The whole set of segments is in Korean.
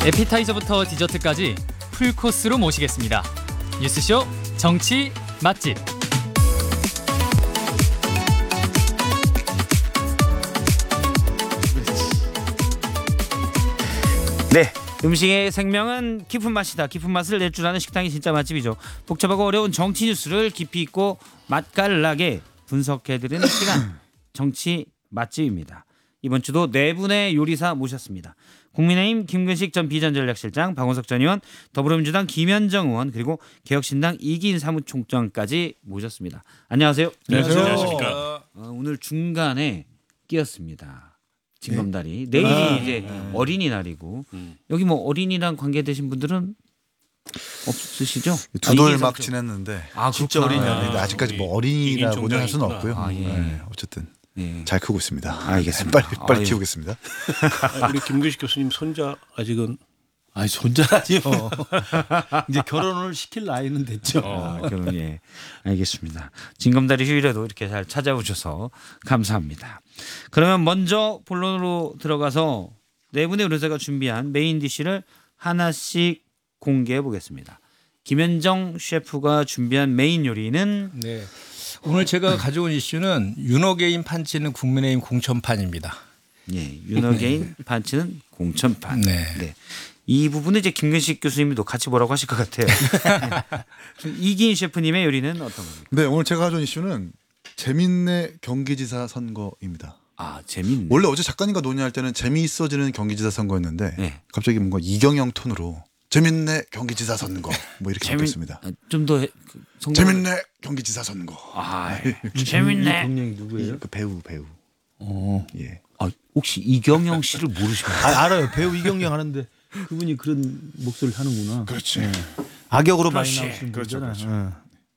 에피타이저부터 디저트까지 풀코스로 모시겠습니다. 뉴스쇼 정치 맛집. 네, 음식의 생명은 깊은 맛이다. 깊은 맛을 낼 줄 아는 식당이 진짜 맛집이죠. 복잡하고 어려운 정치 뉴스를 깊이 있고 맛깔나게 분석해드리는 시간, 정치 맛집입니다. 이번 주도 네 분의 요리사 모셨습니다. 국민의힘 김근식 전 비전전략실장, 박원석 전 의원, 더불어민주당 김현정 의원, 그리고 개혁신당 이기인 사무총장까지 모셨습니다. 안녕하세요. 안녕하십니까. 오늘 중간에 끼었습니다. 징검다리. 내일이 이제 어린이날이고 여기 뭐 어린이랑 관계되신 분들은 없으시죠? 두 돌 막 지냈는데 진짜 어린이날인데 아직까지 뭐 어린이라고는 할 수는 없고요. 예. 네, 어쨌든 네. 잘 크고 있습니다. 알겠습니다. 빨리 키우겠습니다. 우리 김근식 교수님 손자 아직은 아니 손자라니요. 이제 결혼을 시킬 나이는 됐죠. 그럼 예, 알겠습니다. 징검다리 휴일에도 이렇게 잘 찾아오셔서 감사합니다. 그러면 먼저 본론으로 들어가서 네 분의 요리사가 준비한 메인 디쉬를 하나씩 공개해 보겠습니다. 김현정 셰프가 준비한 메인 요리는 네. 오늘 제가 가져온 이슈는 윤호개인 판치는 국민의힘 공천판입니다. 예, 윤호개인 판치는 공천판. 네. 이 부분은 이제 김근식 교수님도 같이 뭐라고 하실 것 같아요. 이기인 셰프님의 요리는 어떤 겁니까? 네, 오늘 제가 가져온 이슈는 재밌네 경기지사 선거입니다. 아, 재밌네. 원래 어제 작가님과 논의할 때는 재미있어지는 경기지사 선거였는데 네. 갑자기 뭔가 이경영 톤으로 재밌네 경기지사 선거 뭐 이렇게 바뀌었습니다. 좀 더 재밌네 경기지사 선거. 재밌네. 동생이 누구예요? 그 배우. 예. 혹시 이경영 씨를 모르시나요? 알아요. 배우 이경영 하는데 그분이 그런 목소리를 하는구나. 그렇지. 악역으로 많이 나오시는 그렇죠, 분이잖아요.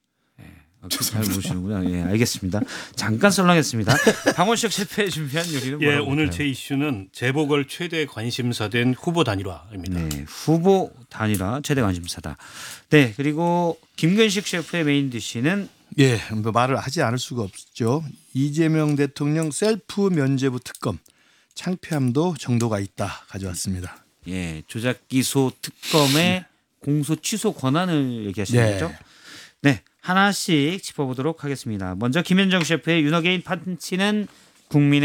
잘 모르시는구나. 예, 알겠습니다. 잠깐 썰렁했습니다. 박원석 셰프의 준비한 요리는 예, 뭐라고 오늘 볼까요? 제 이슈는 재보궐 최대 관심사된 후보 단일화입니다. 네, 후보 단일화 최대 관심사다. 네, 그리고 김근식 셰프의 메인 디쉬는 예, 뭐 말을 하지 않을 수가 없죠. 이재명 대통령 셀프 면죄부 특검 창피함도 정도가 있다 가져왔습니다. 예, 조작 기소 특검의 공소 취소 권한을 얘기하시는 네. 거죠? 네, 하나씩 짚어보도록 하겠습니다. 먼저 김현정 셰프의 윤호개인 판치는 국민의